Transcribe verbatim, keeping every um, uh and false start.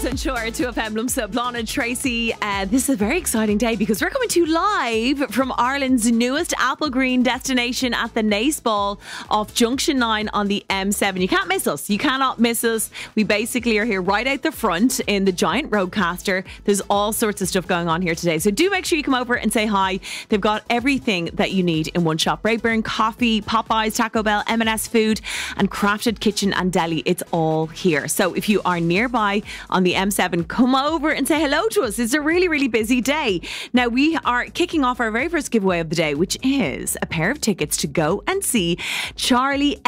percent sure to F M Lumsa, Blonde and Tracy. Uh, this is a very exciting day because we're coming to you live from Ireland's newest apple green destination at the Nace Ball off Junction nine on the M seven. You can't miss us. You cannot miss us. We basically are here right out the front in the giant roadcaster. There's all sorts of stuff going on here today. So do make sure you come over and say hi. They've got everything that you need in one shop. Rayburn, coffee, Popeyes, Taco Bell, M and S food and crafted kitchen and deli. It's all here. So if you are nearby on the M seven, come over and say hello to us. It's a really, really busy day. Now, we are kicking off our very first giveaway of the day, which is a pair of tickets to go and see Charlie